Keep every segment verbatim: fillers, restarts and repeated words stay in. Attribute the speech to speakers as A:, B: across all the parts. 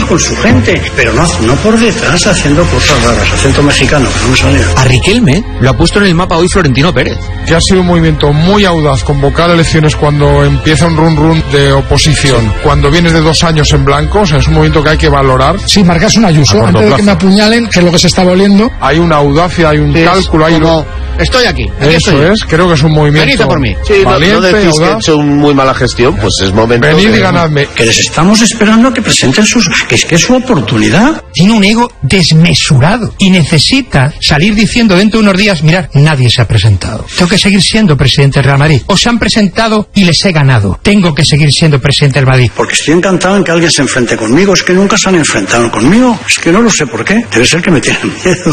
A: con su gente, pero no, no por detrás haciendo cosas raras, acento mexicano, que no me salía.
B: A Riquelme lo ha puesto en el mapa hoy Florentino Pérez.
C: Que ha sido un movimiento muy audaz convocar elecciones cuando empieza un run run de oposición, sí. Cuando vienes de dos años en blanco, o sea, es un movimiento que hay que valorar.
D: Sí, marcas un Ayuso, antes de que me apuñalen, que es lo que se está volviendo.
C: Hay una audacia, hay un
B: es
C: cálculo, hay
B: como... Estoy aquí. aquí
C: Eso
B: estoy.
C: es, creo que es un movimiento.
B: Venid a por mí.
E: Sí,
C: valiente,
E: no, no decís
C: audaz.
E: que he hecho muy mala gestión, pues es momento.
C: Venid
E: de...
C: y ganadme.
A: Que les estamos esperando a que presenten sus... que es que es su oportunidad.
D: Tiene un ego desmesurado y necesita salir diciendo dentro de unos días, mirad, nadie se ha presentado. Tengo que seguir siendo presidente del Real Madrid. O se han presentado y les he ganado. Tengo que seguir siendo presidente del Madrid.
A: Porque estoy encantado en que alguien se enfrente conmigo. Es que nunca se han enfrentado conmigo. Es que no lo sé por qué. Debe ser que me tienen miedo.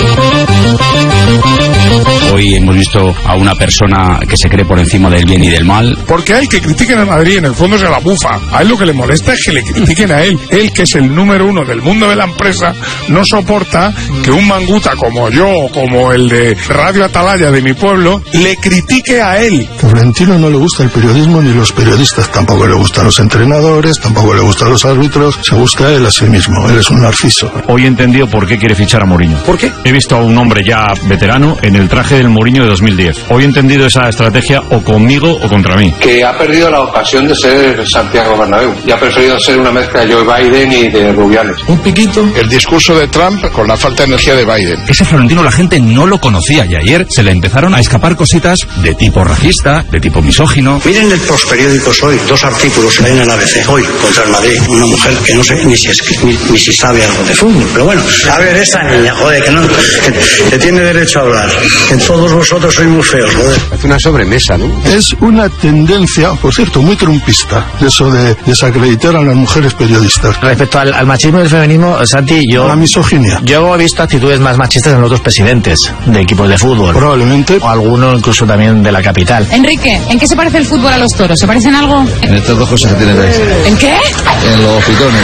F: Hoy hemos visto a una persona que se cree por encima del bien y del mal.
C: Porque a él que critiquen a Madrid en el fondo se la bufa. A él lo que le molesta es que le critiquen a él. Él, que es el número uno del mundo de la empresa, no soporta que un manguta como yo, o como el de Radio Atalaya de mi pueblo, le critique a él.
G: A Florentino no le gusta el periodismo ni los periodistas. Tampoco le gustan los entrenadores, tampoco le gustan los árbitros. Se gusta él a sí mismo. Él es un narciso.
H: Hoy he entendido por qué quiere fichar a Mourinho.
B: ¿Por qué?
H: He visto a un hombre ya veterano en el traje del Mourinho de dos mil diez. Hoy he entendido esa estrategia o conmigo o contra mí.
I: Que ha perdido la ocasión de ser Santiago Bernabéu y ha preferido ser una mezcla de Joe Biden y de Rubiales.
D: Un piquito.
C: El discurso de Trump con la falta de energía de Biden.
F: Ese Florentino la gente no lo conocía y ayer se le empezaron a escapar cositas de tipo racista, de tipo misógino.
A: Miren los periódicos hoy, dos artículos que hay en el A B C hoy contra el Madrid. Una mujer que no sé ni si, es, ni, ni si sabe algo de fútbol, pero bueno, a ver, esta niña, joder, que no, que, que tiene derecho a hablar, que todos vosotros sois muy feos, joder.
E: Es una sobremesa, ¿no?
G: Es una tendencia, por cierto, muy trumpista, eso de desacreditar a las mujeres periodistas.
J: Respecto al, al machismo y el feminismo, Santi, yo...
G: La misoginia.
J: Yo he visto actitudes más machistas en los otros presidentes de equipos de fútbol.
G: Probablemente.
J: O alguno incluso también de la capital.
K: Enrique, ¿en qué se parece el fútbol a los toros? ¿Se parecen algo?
L: En estas dos cosas que tienen ahí.
K: ¿En qué?
L: En los pitones.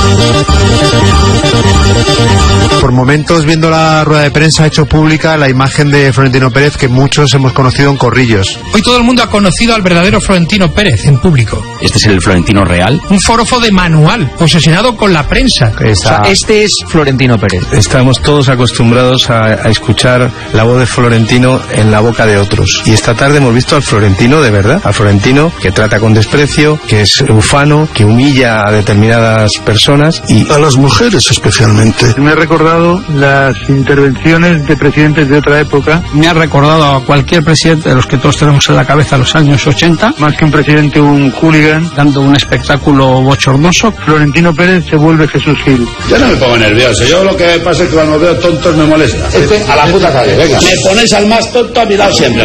M: Por momentos, viendo la rueda de prensa, ha hecho pública la imagen de Florentino Pérez que muchos hemos conocido en Corrillos.
D: Hoy todo el mundo ha conocido al verdadero Florentino Pérez en público.
F: ¿Este es el Florentino real?
D: Un forofo de manual, obsesionado con la prensa.
B: O sea, este es Florentino Pérez.
N: Estamos todos acostumbrados a, a escuchar la voz de Florentino en la boca de otros. Y esta tarde hemos visto al Florentino de verdad. Al Florentino que trata con desprecio, que es ufano, que humilla a determinadas personas y
G: a las mujeres especialmente.
O: Me ha recordado las intervenciones de presidentes de otra época.
P: Me ha recordado a cualquier presidente de los que todos tenemos en la cabeza los años ochenta.
O: Más que un presidente, un hooligan,
P: dando un espectáculo bochornoso.
O: Florentino Pérez se vuelve Jesús Gil.
Q: Yo no me pongo nervioso, yo lo que pasa es que cuando veo tontos me molesta. Este a la puta calle, venga. Me ponéis al más tonto a mi lado siempre.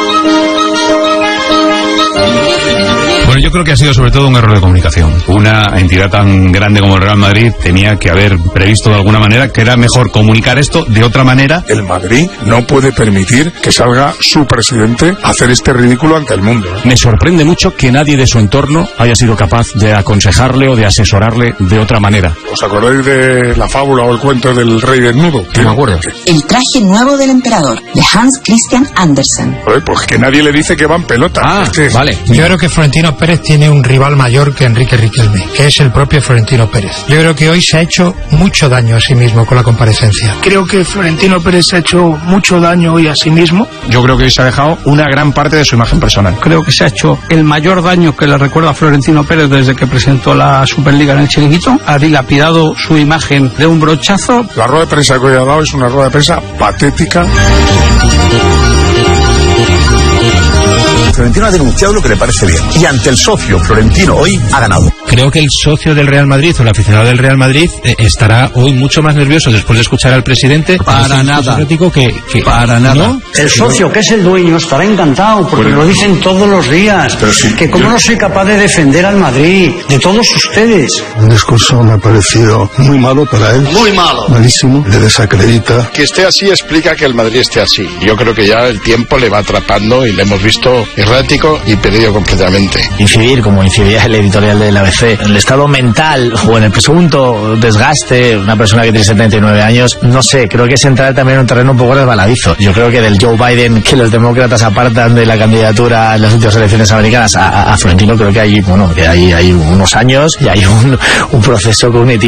H: Bueno, yo creo que ha sido sobre todo un error de comunicación. Una entidad tan grande como el Real Madrid tenía que haber previsto de alguna manera que era mejor comunicar esto de otra manera.
C: El Madrid no puede permitir que salga su presidente a hacer este ridículo ante el mundo.
H: Me sorprende mucho que nadie de su entorno haya sido capaz de aconsejarle o de asesorarle de otra manera.
C: ¿Os acordáis de la fábula o el cuento del rey desnudo?
H: No me acuerdo.
R: El traje nuevo del emperador, de Hans Christian Andersen.
C: Pues, pues que nadie le dice que va en pelota.
B: Ah,
C: es que...
B: vale.
D: Yo creo que Florentino Pérez tiene un rival mayor que Enrique Riquelme, que es el propio Florentino Pérez. Yo creo que hoy se ha hecho mucho daño a sí mismo con la comparecencia.
O: Creo que Florentino Pérez se ha hecho mucho daño hoy a sí mismo.
H: Yo creo que se ha dejado una gran parte de su imagen personal.
P: Creo que se ha hecho el mayor daño que le recuerda a Florentino Pérez desde que presentó la Superliga en el Chiringuito. Ha dilapidado su imagen de un brochazo.
C: La rueda de prensa que hoy ha dado es una rueda de prensa patética.
S: Florentino ha denunciado lo que le parece bien y ante el socio Florentino hoy ha ganado.
T: Creo que el socio del Real Madrid o el aficionado del Real Madrid eh, estará hoy mucho más nervioso después de escuchar al presidente.
B: Para nada.
T: Que, que,
B: Para nada.
T: ¿no?
A: El socio, que es el dueño, estará encantado porque lo dicen todos los días.
S: Sí,
A: que cómo
S: yo...
A: no soy capaz de defender al Madrid, de todos ustedes.
G: Un discurso me ha parecido muy malo para él.
S: Muy malo.
G: Malísimo. Le desacredita.
C: Que esté así explica que el Madrid esté así. Yo creo que ya el tiempo le va atrapando y le hemos visto errático y perdido completamente.
J: Incidir, como incidía el editorial del A B C, en el estado mental o en el presunto desgaste, una persona que tiene setenta y nueve años, no sé, creo que es entrar también en un terreno un poco resbaladizo. Yo creo que del Joe Biden que los demócratas apartan de la candidatura en las últimas elecciones americanas a, a, a Florentino, creo que hay, bueno, que hay, hay unos años y hay un, un proceso cognitivo